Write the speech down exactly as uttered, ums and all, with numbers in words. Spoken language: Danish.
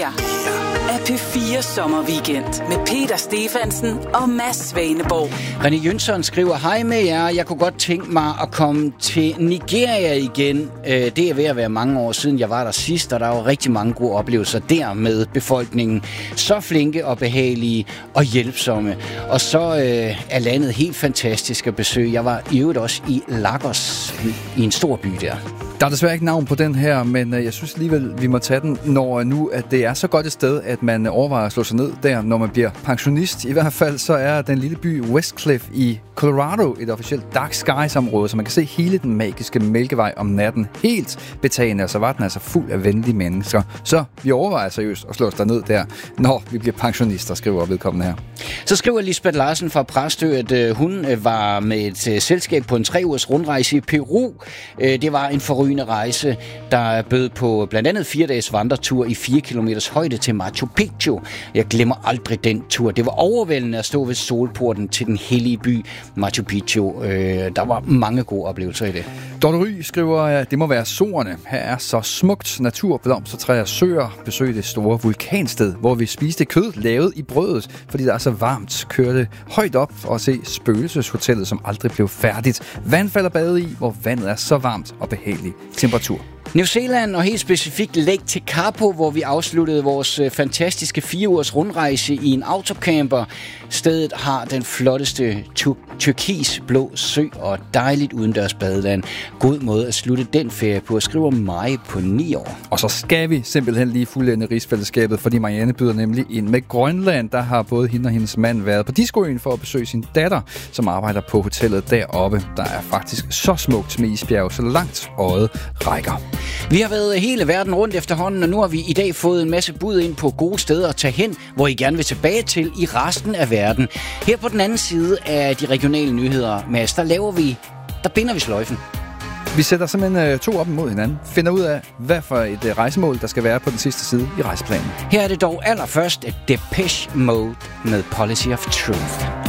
her er P fire Sommerweekend med Peter Stefansen og Mads Svaneborg. René Jønsson skriver, hej med jer, jeg kunne godt tænke mig at komme til Nigeria igen. Det er ved at være mange år siden, jeg var der sidst, og der var rigtig mange gode oplevelser der med befolkningen. Så flinke og behagelige og hjælpsomme. Og så øh, er landet helt fantastisk at besøge. Jeg var i øvrigt også i Lagos, i en stor by der. Der er desværre ikke navn på den her, men jeg synes alligevel, vi må tage den, når nu at det er så godt et sted, at man overvejer at slå sig ned der, når man bliver pensionist. I hvert fald så er den lille by Westcliff i Colorado et officielt dark skies-område, så man kan se hele den magiske Mælkevej om natten helt betagende, og så var den altså fuld af venlige mennesker. Så vi overvejer seriøst at slå os ned der, når vi bliver pensionister, skriver vedkommende her. Så skriver Lisbeth Larsen fra Præstø, at øh, hun øh, var med et øh, selskab på en tre ugers rundrejse i Peru. Øh, det var en forrygende rejse, der bød på blandt andet fire dages vandretur i fire kilometers højde til Machu Picchu. Jeg glemmer aldrig den tur. Det var overvældende at stå ved solporten til den hellige by Machu Picchu. Øh, der var mange gode oplevelser i det. Dorte Ry skriver, at det må være Sorerne. Her er så smukt natur, blomster, træer, søer. Besøg det store vulkansted, hvor vi spiste kød lavet i brødet, fordi der er så varmt. Kørte højt op og se spøgelseshotellet, som aldrig blev færdigt. Vandfald at bade i, hvor vandet er så varmt og behagelig temperatur. New Zealand og helt specifikt Lake Tekapo, hvor vi afsluttede vores fantastiske fire ugers rundrejse i en autocamper. Stedet har den flotteste tur- turkisblå sø og dejligt udendørs badeland. God måde at slutte den ferie på, skriver mig på ni år. Og så skal vi simpelthen lige fuldende rigsfællesskabet, fordi Marianne byder nemlig ind med Grønland. Der har både hende og hendes mand været på Discoøen for at besøge sin datter, som arbejder på hotellet deroppe. Der er faktisk så smukt med isbjerg, så langt øjet rækker. Vi har været hele verden rundt efterhånden, og nu har vi i dag fået en masse bud ind på gode steder at tage hen, hvor I gerne vil tilbage til i resten af verden. Her på den anden side af de regionale nyheder, Mads, der laver vi, der binder vi sløjfen. Vi sætter simpelthen to op imod hinanden, finder ud af, hvad for et rejsemål, der skal være på den sidste side i rejseplanen. Her er det dog allerførst et Depeche Mode med Policy of Truth.